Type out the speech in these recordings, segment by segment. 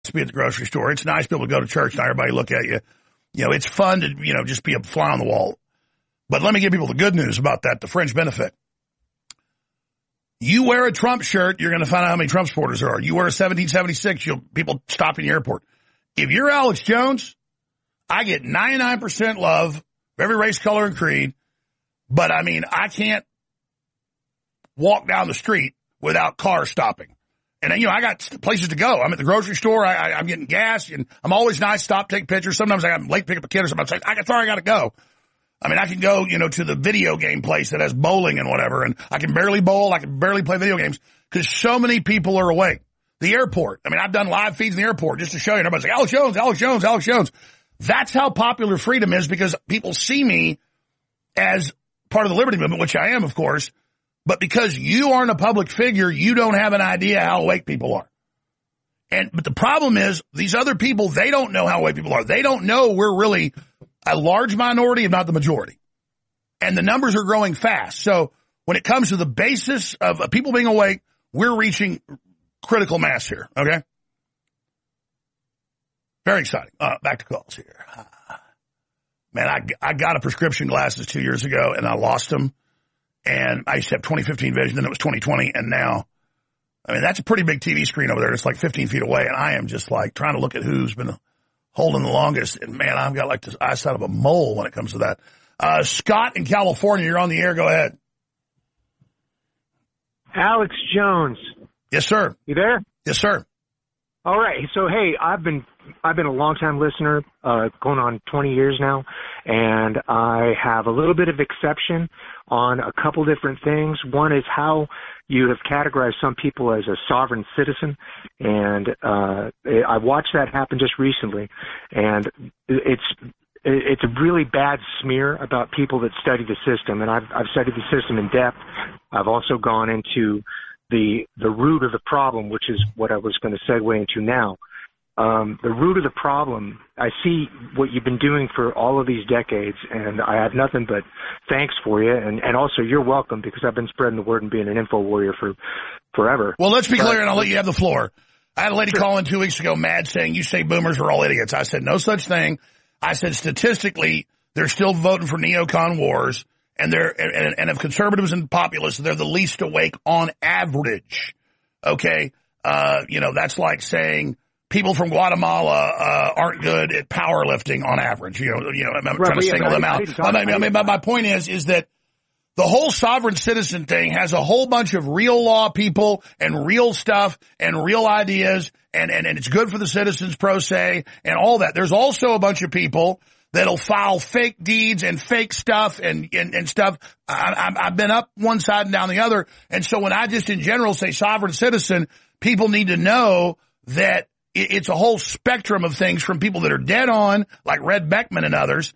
to be at the grocery store. It's nice to be able to go to church and everybody look at you. You know, it's fun to, you know, just be a fly on the wall. But let me give people the good news about that, the fringe benefit. You wear a Trump shirt, you're going to find out how many Trump supporters there are. You wear a 1776, people stop in the airport. If you're Alex Jones, I get 99% love of every race, color, and creed. But, I mean, I can't walk down the street without cars stopping. And, you know, I got places to go. I'm at the grocery store. I'm getting gas. And I'm always nice, stop, take pictures. Sometimes I'm late to pick up a kid or something. I'm like, sorry, I got to go. I mean, I can go, you know, to the video game place that has bowling and whatever, and I can barely bowl. I can barely play video games because so many people are awake. The airport. I mean, I've done live feeds in the airport just to show you. And everybody's like, Alex Jones, Alex Jones, Alex Jones. That's how popular freedom is because people see me as part of the liberty movement, which I am, of course. But because you aren't a public figure, you don't have an idea how awake people are. But the problem is these other people, they don't know how awake people are. They don't know we're really a large minority, if not the majority. And the numbers are growing fast. So when it comes to the basis of people being awake, we're reaching critical mass here, okay? Very exciting. Back to calls here. Man, I got a prescription glasses 2 years ago, and I lost them. And I used to have 20/15 vision, then it was 20/20, and now, I mean, that's a pretty big TV screen over there. It's like 15 feet away, and I am just like trying to look at who's been holding the longest. And, man, I've got like the eyesight of a mole when it comes to that. Scott in California, you're on the air. Go ahead. Alex Jones. Yes, sir. You there? Yes, sir. All right. So, hey, I've been a long-time listener, going on 20 years now, and I have a little bit of exception on a couple different things. One is how you have categorized some people as a sovereign citizen, and I watched that happen just recently, and it's a really bad smear about people that study the system, and I've studied the system in depth. I've also gone into the root of the problem, which is what I was going to segue into now. The root of the problem, I see what you've been doing for all of these decades, and I have nothing but thanks for you. And also, you're welcome because I've been spreading the word and being an info warrior for forever. Well, let's be clear, and I'll let you have the floor. I had a lady call in 2 weeks ago mad saying, you say boomers are all idiots. I said, no such thing. I said, statistically, they're still voting for neocon wars, and of conservatives and populists, they're the least awake on average. Okay? That's like saying people from Guatemala aren't good at powerlifting on average. I'm trying to single them out. My point is that the whole sovereign citizen thing has a whole bunch of real law people and real stuff and real ideas, and it's good for the citizens pro se and all that. There's also a bunch of people that'll file fake deeds and fake stuff and stuff. I've been up one side and down the other. And so when I just in general say sovereign citizen, people need to know that it's a whole spectrum of things from people that are dead on, like Red Beckman and others,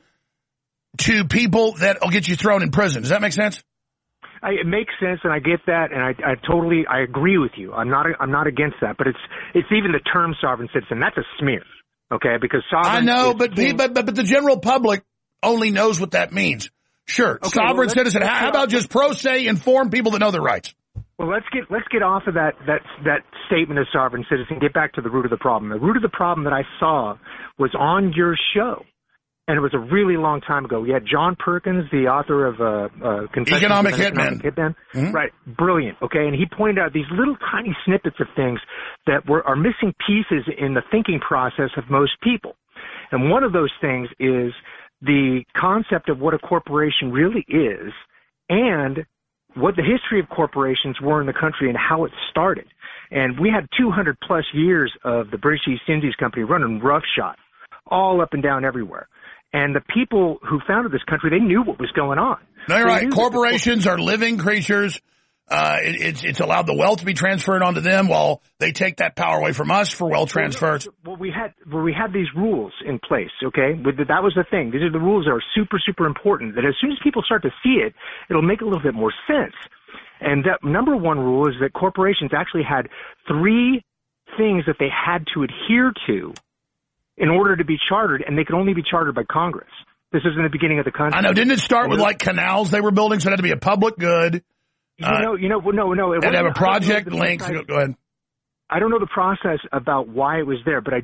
to people that will get you thrown in prison. Does that make sense? It makes sense, and I get that, and I agree with you. I'm not against that, but it's even the term sovereign citizen. That's a smear. Okay, because sovereign. I know, but the general public only knows what that means. Sure, okay, sovereign citizen. How about just pro se inform people that know their rights? Well, let's get off of that statement of sovereign citizen. Get back to the root of the problem. The root of the problem that I saw was on your show, and it was a really long time ago. We had John Perkins, the author of Economic Hitman. Mm-hmm. Right, brilliant. Okay, and he pointed out these little tiny snippets of things that are missing pieces in the thinking process of most people. And one of those things is the concept of what a corporation really is, and what the history of corporations were in the country and how it started. And we had 200 plus years of the British East Indies Company running roughshod all up and down everywhere. And the people who founded this country, they knew what was going on. No, you're right. Corporations are living creatures. It's allowed the wealth to be transferred onto them while they take that power away from us for wealth transfers. Well, we had these rules in place, okay? That was the thing. These are the rules that are super, super important, that as soon as people start to see it, it'll make a little bit more sense. And that number one rule is that corporations actually had 3 things that they had to adhere to in order to be chartered, and they could only be chartered by Congress. This is in the beginning of the country. I know. Didn't it start with like canals they were building, so it had to be a public good? No. And have a project link. Go ahead. I don't know the process about why it was there, but I